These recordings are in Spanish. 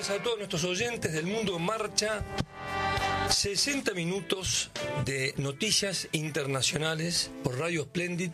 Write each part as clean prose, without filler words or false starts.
días a todos nuestros oyentes del Mundo en Marcha. 60 minutos de noticias internacionales por Radio Splendid,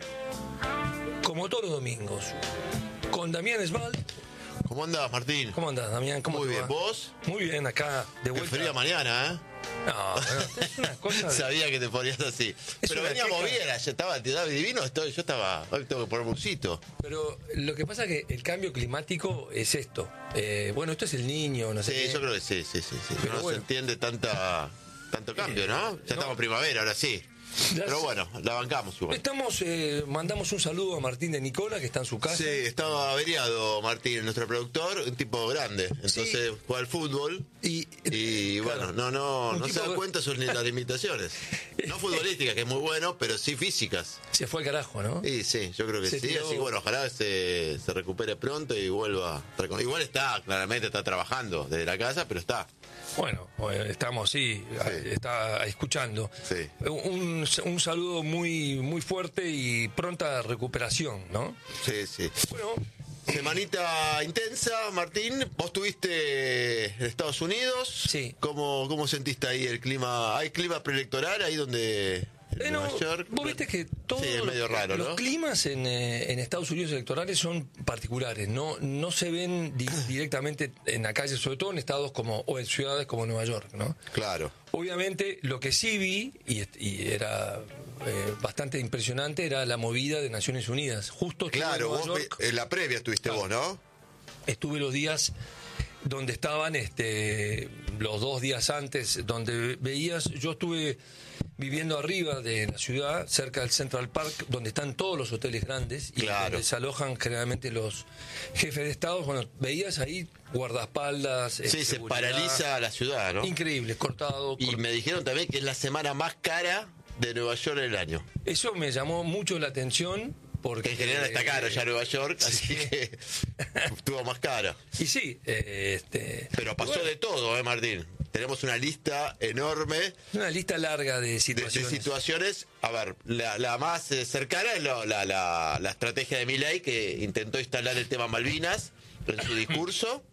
como todos los domingos, con Damián Esbal. ¿Cómo andás, Martín? ¿Cómo andás, Damián? ¿Cómo Muy te bien, va? ¿vos? Muy bien, acá de vuelta. Qué fría mañana, ¿eh? No, es una cosa de... Sabía que te ponías así. Pero veníamos bien, ya estaba divino, yo estaba, hoy tengo que poner musito. Pero lo que pasa es que el cambio climático es esto. Bueno, esto es el Niño, no sé. Sí, qué. Yo creo que sí. Pero No bueno. se entiende tanto cambio, ¿no? Ya estamos en primavera, ahora sí. Pero bueno, la bancamos igual. Mandamos un saludo a Martín de Nicola, que está en su casa. Sí, estaba averiado Martín, nuestro productor, un tipo grande. Entonces Sí. juega al fútbol y claro, bueno, no tipo se da cuenta de las limitaciones. No futbolísticas, que es muy bueno, pero sí físicas. Se fue al carajo, ¿no? Sí, yo creo que Se sí. tiró- Así que bueno, ojalá se recupere pronto y vuelva. Igual claramente está trabajando desde la casa, pero está. Bueno, estamos, está escuchando. Sí. Un saludo muy fuerte y pronta recuperación, ¿no? Sí. Bueno, Semanita intensa, Martín. Vos estuviste en Estados Unidos. Sí. ¿Cómo sentiste ahí el clima? ¿Hay clima preelectoral ahí donde... en Nueva York? vos viste que todos Sí, es medio raro, los ¿no? climas en Estados Unidos electorales son particulares, no se ven directamente en la calle, sobre todo en estados o en ciudades como Nueva York, ¿no? Claro. Obviamente, lo que sí vi, y era bastante impresionante, era la movida de Naciones Unidas. Justo estuve Claro, en Nueva vos York, en la previa estuviste vos, ¿no? estuve los días donde estaban, los 2 días antes, donde veías, yo estuve viviendo arriba de la ciudad, cerca del Central Park, donde están todos los hoteles grandes y Claro. donde se alojan generalmente los jefes de Estado. Bueno, veías ahí guardaespaldas. Sí, se seguridad. paraliza la ciudad, ¿no? Increíble, cortado. Y me dijeron también que es la semana más cara de Nueva York del año. Eso me llamó mucho la atención porque... Que en general está caro ya Nueva York, así que estuvo más cara. Y sí, Pero pasó bueno, de todo, Martín. Tenemos una lista enorme una lista larga de de situaciones. situaciones. A ver, la más cercana es la estrategia de Milei, que intentó instalar el tema Malvinas en su discurso.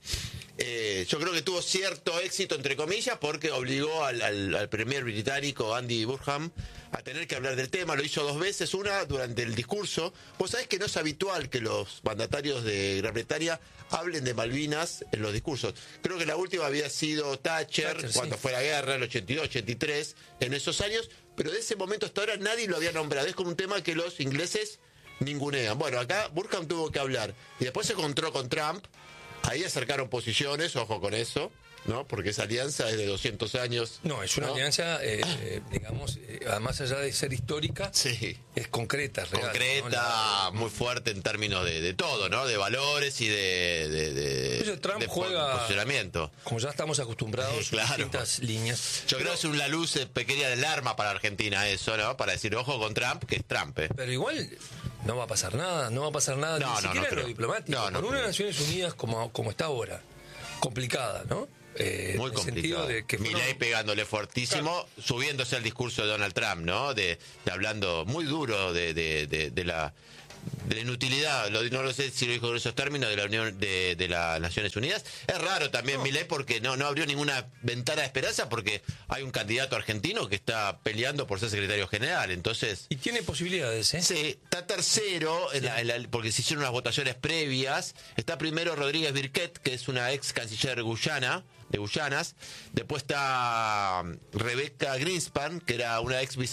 Yo creo que tuvo cierto éxito, entre comillas, porque obligó al premier británico Andy Burnham a tener que hablar del tema. Lo hizo 2 veces, una durante el discurso. Vos sabés que no es habitual que los mandatarios de Gran Bretaña hablen de Malvinas en los discursos. Creo que la última había sido Thatcher, cuando sí. fue la guerra, el 82, 83, en esos años, pero de ese momento hasta ahora nadie lo había nombrado. Es como un tema que los ingleses ningunean. Bueno, acá Burnham tuvo que hablar y después se encontró con Trump. Ahí acercaron posiciones, ojo con eso, ¿no? Porque esa alianza es de 200 años. No, es una ¿no? alianza, digamos, más allá de ser histórica, Sí. es concreta, real. Concreta, muy fuerte en términos de todo, ¿no? De valores y Entonces, Trump juega posicionamiento. Como ya estamos acostumbrados, Sí, claro. distintas líneas. Yo creo que es una luz pequeña del arma para Argentina eso, ¿no? Para decir, ojo con Trump, que es Trump, ¿eh? Pero igual no va a pasar nada, No, ni siquiera en lo creo. diplomático. No, Con una creo. Naciones Unidas como está ahora, complicada, ¿no? Muy en el sentido complicado. de que Milei pegándole fuertísimo, subiéndose al discurso de Donald Trump, ¿no? De hablando muy duro de la inutilidad, no lo sé si lo dijo en esos términos, de la Unión de las Naciones Unidas. Es raro también Milei porque no abrió ninguna ventana de esperanza, porque hay un candidato argentino que está peleando por ser secretario general, entonces... Y tiene posibilidades, ¿eh? Sí, está tercero, porque se hicieron unas votaciones previas. Está primero Rodríguez Birquet, que es una ex canciller de Guyanas. Después está Rebecca Greenspan, que era una ex